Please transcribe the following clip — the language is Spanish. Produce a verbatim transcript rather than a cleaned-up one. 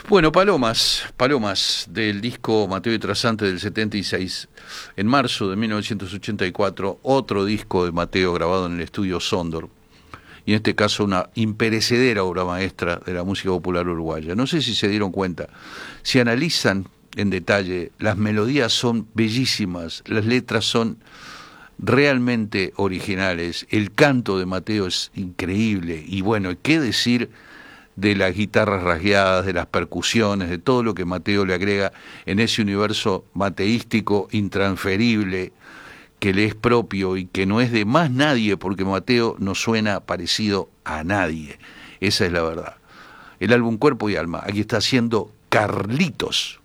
Bueno, Palomas, Palomas del disco Mateo y Trasante del setenta y seis. En marzo de mil novecientos ochenta y cuatro, otro disco de Mateo grabado en el estudio Sondor. Y en este caso una imperecedera obra maestra de la música popular uruguaya. No sé si se dieron cuenta, si analizan en detalle, las melodías son bellísimas, las letras son realmente originales, el canto de Mateo es increíble, y bueno, ¿qué decir de las guitarras rasgueadas, de las percusiones, de todo lo que Mateo le agrega en ese universo mateístico intransferible que le es propio y que no es de más nadie, porque Mateo no suena parecido a nadie, esa es la verdad. El álbum Cuerpo y Alma, aquí está haciendo Carlitos.